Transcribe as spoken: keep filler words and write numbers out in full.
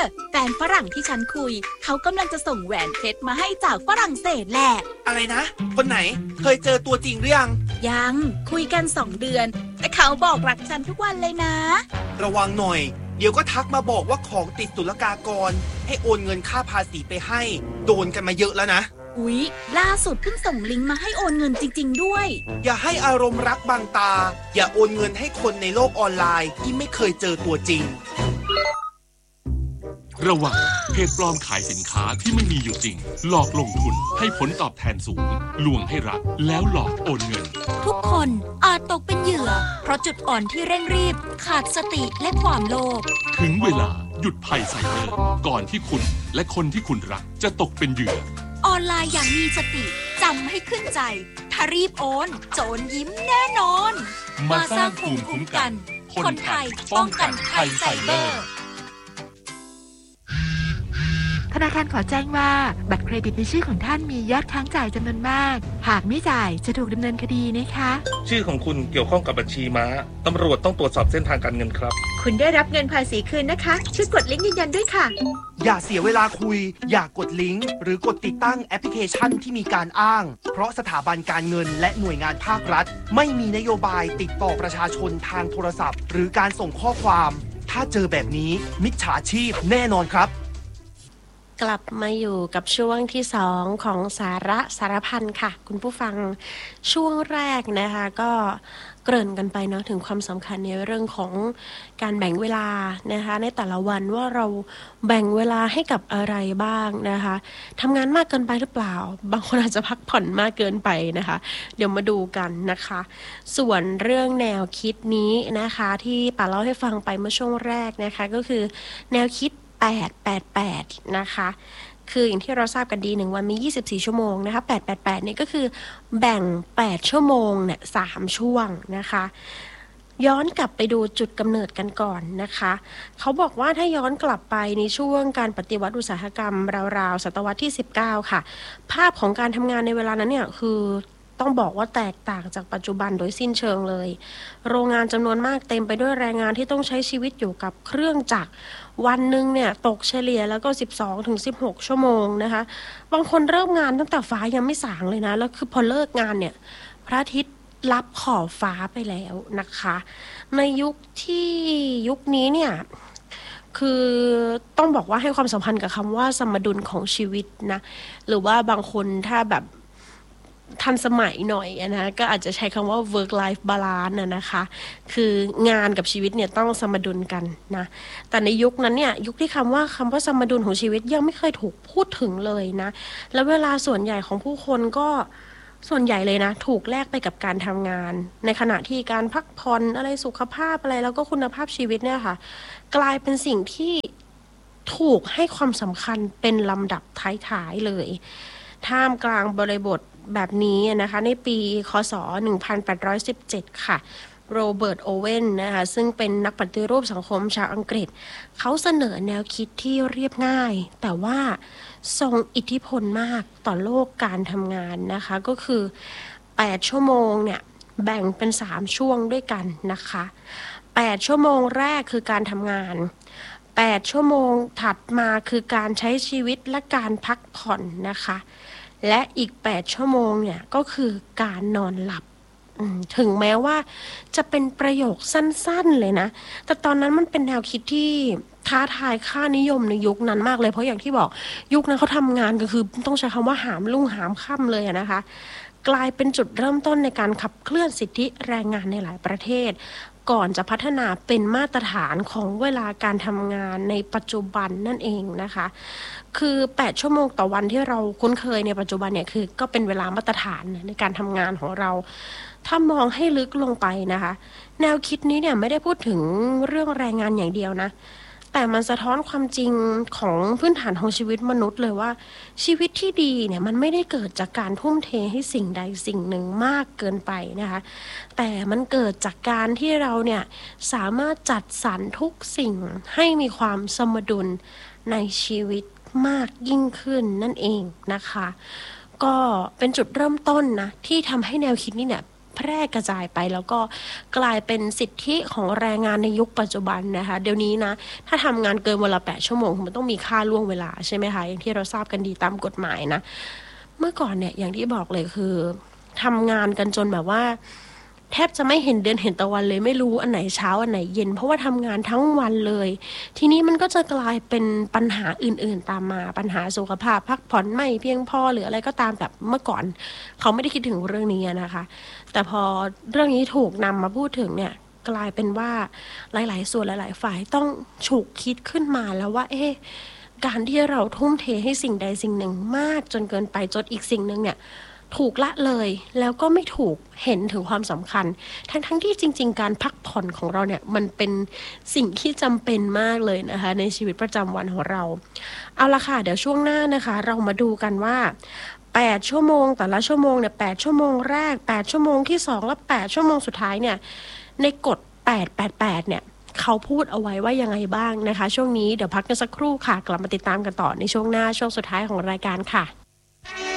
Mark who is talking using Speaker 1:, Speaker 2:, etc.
Speaker 1: แฟนฝรั่งที่ฉันคุยเขากำลังจะส่งแหวนเพชรมาให้จากฝรั่งเศสแหละ
Speaker 2: อะไรนะคนไหนเคยเจอตัวจริงหรือยัง
Speaker 1: ยังคุยกันสองเดือนแต่เขาบอกรักฉันทุกวันเลยนะ
Speaker 2: ระวังหน่อยเดี๋ยวก็ทักมาบอกว่าของติดศุลกากรให้โอนเงินค่าภาษีไปให้โดนกันมาเยอะแล้วนะ
Speaker 1: อุ๊ยล่าสุดเพิ่งส่งลิงก์มาให้โอนเงินจริงๆด้วย
Speaker 2: อย่าให้อารมณ์รักบังตาอย่าโอนเงินให้คนในโลกออนไลน์ที่ไม่เคยเจอตัวจริง
Speaker 3: ระวังเพจปลอมขายสินค้าที่ไม่มีอยู่จริงหลอกลงทุนให้ผลตอบแทนสูงลวงให้รักแล้วหลอกโอนเงิน
Speaker 4: ทุกคนอาจตกเป็นเหยื่อเพราะจุดอ่อนที่เร่งรีบขาดสติและความโลภ
Speaker 3: ถึงเวลาหยุดภัยไซเบอร์ก่อนที่คุณและคนที่คุณรักจะตกเป็นเหยื่อ
Speaker 4: ออนไลน์อย่างมีสติจำให้ขึ้นใจถ้ารีบโอนโจรยิ้มแน่นอน
Speaker 3: มาสร้างภูมิคุ้มกันคนไทยป้องกันภัยไซเบอร์
Speaker 5: ธนาคารขอแจ้งว่าบัตรเครดิตในชื่อของท่านมียอดค้างจ่ายจำนวนมากหากไม่จ่ายจะถูกดำเนินคดีนะคะ
Speaker 6: ชื่อของคุณเกี่ยวข้องกับบัญชีม้าตำรวจต้องตรวจสอบเส้นทางการเงินครับ
Speaker 5: คุณได้รับเงินภาษีคืนนะคะช่วยกดลิงก์ยืนยันด้วยค่ะ
Speaker 2: อย่าเสียเวลาคุยอย่ากดลิงก์หรือกดติดตั้งแอปพลิเคชันที่มีการอ้างเพราะสถาบันการเงินและหน่วยงานภาครัฐไม่มีนโยบายติดต่อประชาชนทางโทรศัพท์หรือการส่งข้อความถ้าเจอแบบนี้มิจฉาชีพแน่นอนครับ
Speaker 7: กลับมาอยู่กับช่วงที่สองของสาระสารพันค่ะคุณผู้ฟังช่วงแรกนะคะก็เกริ่นกันไปเนาะถึงความสำคัญในเรื่องของการแบ่งเวลานะคะในแต่ละวันว่าเราแบ่งเวลาให้กับอะไรบ้างนะคะทำงานมากเกินไปหรือเปล่าบางคนอาจจะพักผ่อนมากเกินไปนะคะเดี๋ยวมาดูกันนะคะส่วนเรื่องแนวคิดนี้นะคะที่ป่าเล่าให้ฟังไปเมื่อช่วงแรกนะคะก็คือแนวคิดแปด แปด แปดนะคะคืออย่างที่เราทราบกันดีหนึ่งวันมียี่สิบสี่ชั่วโมงนะคะแปด แปด แปดนี่ก็คือแบ่งแปดชั่วโมงเนี่ยสามช่วงนะคะย้อนกลับไปดูจุดกำเนิดกันก่อนนะคะเขาบอกว่าถ้าย้อนกลับไปในช่วงการปฏิวัติอุตสาหกรรมราวๆศตวรรษที่สิบเก้าค่ะภาพของการทำงานในเวลานั้นเนี่ยคือต้องบอกว่าแตกต่างจากปัจจุบันโดยสิ้นเชิงเลยโรงงานจำนวนมากเต็มไปด้วยแรงงานที่ต้องใช้ชีวิตอยู่กับเครื่องจักรวันหนึ่งเนี่ยตกเฉลี่ยแล้วก็ สิบสองถึงสิบหก ชั่วโมงนะคะบางคนเริ่มงานตั้งแต่ฟ้ายังไม่สางเลยนะแล้วคือพอเลิกงานเนี่ยพระอาทิตย์รับขอบฟ้าไปแล้วนะคะในยุคที่ยุคนี้เนี่ยคือต้องบอกว่าให้ความสำคัญกับคำว่าสมดุลของชีวิตนะหรือว่าบางคนถ้าแบบทันสมัยหน่อยนะก็อาจจะใช้คำว่า work life balance นะนะคะคืองานกับชีวิตเนี่ยต้องสมดุลกันนะแต่ในยุคนั้นเนี่ยยุคที่คำว่าคำว่าสมดุลของชีวิตยังไม่เคยถูกพูดถึงเลยนะแล้วเวลาส่วนใหญ่ของผู้คนก็ส่วนใหญ่เลยนะถูกแลกไปกับการทำงานในขณะที่การพักผ่อนอะไรสุขภาพอะไรแล้วก็คุณภาพชีวิตเนี่ยค่ะกลายเป็นสิ่งที่ถูกให้ความสำคัญเป็นลำดับท้ายๆเลยท่ามกลางบริบทแบบนี้นะคะในปีคศหนึ่งพันแปดร้อยสิบเจ็ดค่ะโรเบิร์ตโอเวนนะคะซึ่งเป็นนักปฏิรูปสังคมชาวอังกฤษเขาเสนอแนวคิดที่เรียบง่ายแต่ว่าทรงอิทธิพลมากต่อโลกการทำงานนะคะก็คือแปดชั่วโมงเนี่ยแบ่งเป็นสามช่วงด้วยกันนะคะแปดชั่วโมงแรกคือการทำงานแปดชั่วโมงถัดมาคือการใช้ชีวิตและการพักผ่อนนะคะและอีกแปดชั่วโมงเนี่ยก็คือการนอนหลับถึงแม้ว่าจะเป็นประโยคสั้นๆเลยนะแต่ตอนนั้นมันเป็นแนวคิดที่ท้าทายค่านิยมในยุคนั้นมากเลยเพราะอย่างที่บอกยุคนั้นเขาทำงานก็คือต้องใช้คำว่าหามรุ่งหามค่ำเลยนะคะกลายเป็นจุดเริ่มต้นในการขับเคลื่อนสิทธิแรงงานในหลายประเทศก่อนจะพัฒนาเป็นมาตรฐานของเวลาการทำงานในปัจจุบันนั่นเองนะคะคือแปดชั่วโมงต่อวันที่เราคุ้นเคยในปัจจุบันเนี่ยคือก็เป็นเวลามาตรฐานในการทำงานของเราถ้ามองให้ลึกลงไปนะคะแนวคิดนี้เนี่ยไม่ได้พูดถึงเรื่องแรงงานอย่างเดียวนะแต่มันสะท้อนความจริงของพื้นฐานของชีวิตมนุษย์เลยว่าชีวิตที่ดีเนี่ยมันไม่ได้เกิดจากการทุ่มเทให้สิ่งใดสิ่งหนึ่งมากเกินไปนะคะแต่มันเกิดจากการที่เราเนี่ยสามารถจัดสรรทุกสิ่งให้มีความสมดุลในชีวิตมากยิ่งขึ้นนั่นเองนะคะก็เป็นจุดเริ่มต้นนะที่ทำให้แนวคิดนี้เนี่ยแพร่กระจายไปแล้วก็กลายเป็นสิทธิของแรงงานในยุคปัจจุบันนะคะเดี๋ยวนี้นะถ้าทำงานเกินวันละแปดชั่วโมงมันต้องมีค่าล่วงเวลาใช่ไหมคะอย่างที่เราทราบกันดีตามกฎหมายนะเมื่อก่อนเนี่ยอย่างที่บอกเลยคือทำงานกันจนแบบว่าแทบจะไม่เห็นเดือนเห็นตะวันเลยไม่รู้อันไหนเช้าอันไหนเย็นเพราะว่าทำงานทั้งวันเลยทีนี้มันก็จะกลายเป็นปัญหาอื่นๆตามมาปัญหาสุขภาพพักผ่อนไม่เพียงพอหรืออะไรก็ตามแบบเมื่อก่อนเขาไม่ได้คิดถึงเรื่องนี้นะคะแต่พอเรื่องนี้ถูกนำมาพูดถึงเนี่ยกลายเป็นว่าหลายๆส่วนหลายๆฝ่ายต้องฉุกคิดขึ้นมาแล้วว่าเอ๊ะการที่เราทุ่มเทให้สิ่งใดสิ่งหนึ่งมากจนเกินไปจนอีกสิ่งหนึ่งเนี่ยถูกละเลยแล้วก็ไม่ถูกเห็นถึงความสำคัญทั้งทั้งที่จริงๆการพักผ่อนของเราเนี่ยมันเป็นสิ่งที่จำเป็นมากเลยนะคะในชีวิตประจำวันของเราเอาละค่ะเดี๋ยวช่วงหน้านะคะเรามาดูกันว่าแปดชั่วโมงแต่ละชั่วโมงเนี่ยแปดชั่วโมงแรกแปดชั่วโมงที่สองและแปดชั่วโมงสุดท้ายเนี่ยในกฎแปด แปด แปดเนี่ยเขาพูดเอาไว้ว่ายังไงบ้างนะคะช่วงนี้เดี๋ยวพักกันสักครู่ค่ะกลับมาติดตามกันต่อในช่วงหน้าช่วงสุดท้ายของรายการค่ะ